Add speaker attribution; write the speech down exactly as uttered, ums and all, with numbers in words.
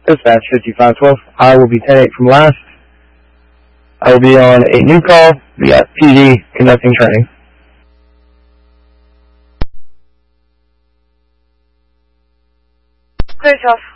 Speaker 1: Dispatch fifty-five twelve. I will be ten eight from last. I will be on a new call. We got P D conducting training.
Speaker 2: Clear twelve.